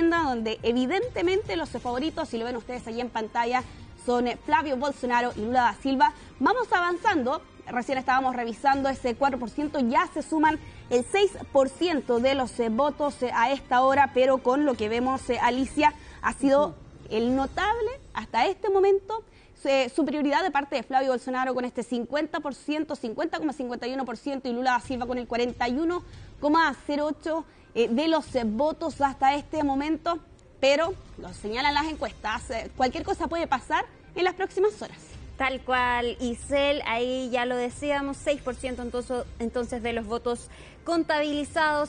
contienda donde evidentemente los favoritos, si lo ven ustedes allí en pantalla, son Flavio Bolsonaro y Lula da Silva. Vamos avanzando, recién estábamos revisando ese 4%, ya se suman el 6% de los votos a esta hora, pero con lo que vemos, Alicia, ha sido el notable hasta este momento superioridad de parte de Flavio Bolsonaro con este 50%, 50,51% y Lula da Silva con el 41,08% de los votos hasta este momento, pero lo señalan las encuestas, cualquier cosa puede pasar en las próximas horas. Tal cual, Isel, ahí ya lo decíamos, 6% entonces de los votos contabilizados,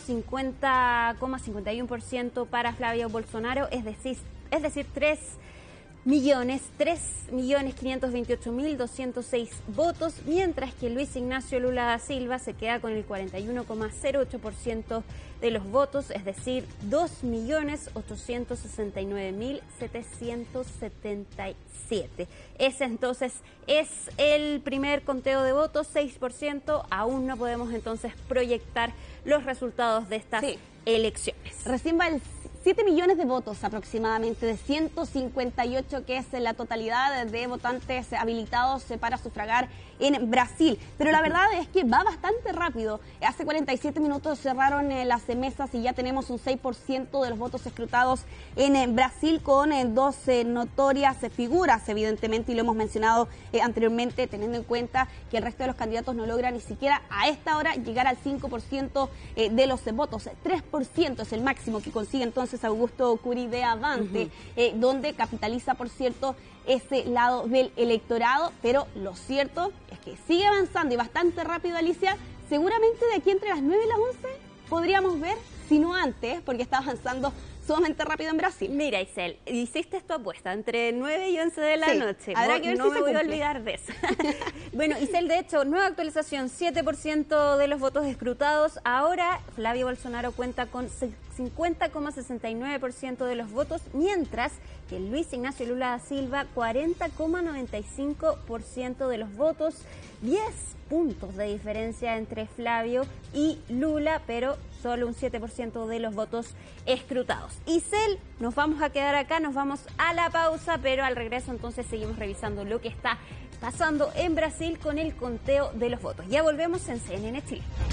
50,51% para Flavio Bolsonaro, es decir 3.528.206 votos, mientras que Luis Ignacio Lula da Silva se queda con el 41,08% de los votos, es decir, 2.869.777. Ese entonces es el primer conteo de votos, 6%. Aún no podemos entonces proyectar los resultados de estas elecciones. Recién va el 7 millones de votos aproximadamente, de 158, que es la totalidad de votantes habilitados para sufragar en Brasil. Pero la verdad es que va bastante rápido. Hace 47 minutos cerraron las mesas y ya tenemos un 6% de los votos escrutados en Brasil con dos notorias figuras, evidentemente, y lo hemos mencionado anteriormente, teniendo en cuenta que el resto de los candidatos no logra ni siquiera a esta hora llegar al 5% de los votos. 3% es el máximo que consigue entonces Augusto Curi de Avante, donde capitaliza, por cierto, ese lado del electorado, pero lo cierto es que sigue avanzando y bastante rápido, Alicia. Seguramente de aquí entre las 9 y las 11 podríamos ver, si no antes, porque está avanzando sumamente rápido en Brasil. Mira, Isel, hiciste tu apuesta entre 9 y 11 de la noche. Habrá que ver no si me voy a olvidar de eso. Bueno, Isel, de hecho, nueva actualización, 7% de los votos escrutados. Ahora Flavio Bolsonaro cuenta con 50,69% de los votos, mientras que Luis Ignacio Lula da Silva 40,95% de los votos. 10 puntos de diferencia entre Flavio y Lula, pero solo un 7% de los votos escrutados. Isel, nos vamos a quedar acá, nos vamos a la pausa, pero al regreso entonces seguimos revisando lo que está pasando en Brasil con el conteo de los votos. Ya volvemos en CNN Chile.